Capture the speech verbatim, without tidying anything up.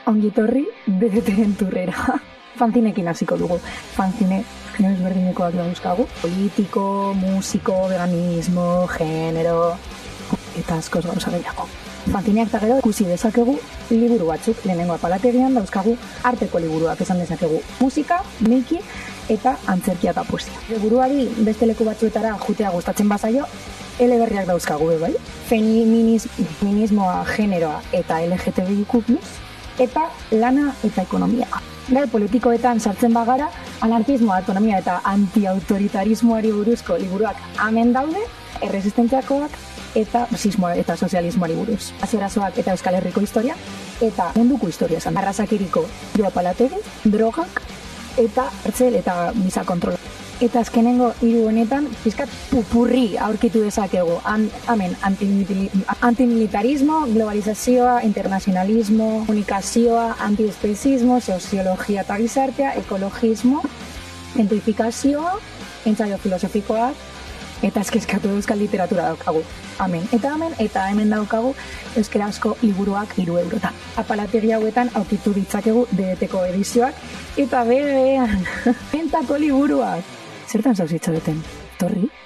Ongitorri bedeteren turrera. Fanzinekin hasiko dugu. Fanzine genero ezberdinekoak dauzkagu. Politiko, musiko, veganismo, genero, eta askoz gauza gehiago. Fanzineak eta gero ikusi dezakegu liburu batzuk. Lehenengo apalategian dauzkagu arteko liburuak esan dezakegu. Musika, miki eta antzerkia eta poesia. Liburuari beste leku batzuetara jutea gustatzen bazaio, eleberriak dauzkagu, bai? Feminismoa, generoa eta L G T B I Q plus, eta lana eta ekonomia. Gai politikoetan sartzen bagara, anarkismoa, autonomia eta antiautoritarismoari buruzko liburuak hemen daude, erresistentziakoak eta fasismoa eta sozialismoari buruz. Aziorazoak eta Euskal Herriko historia, eta munduko historia esan. Arrasakiriko Joa Palategi, drogak, eta hartzel eta biza kontrola. Eta azkenengo hiru honetan, pizkat pupurri aurkitu dezakegu. Hemen, antimilitarismo, globalizazioa, internazionalismo, komunikazioa, antiespezismo, soziologia eta gizartea, ekologismo, gentrifikazioa, entzaio filosofikoak, eta eskeskatu euskal literatura daukagu. Amen. Eta hemen, eta hemen daukagu euskarazko liburuak hiru eurotan. Apalategi hauetan aurkitu ditzakegu D B T-ko edizioak, eta bebean, bentako liburuak. Zertan zauzitza duten? Torri?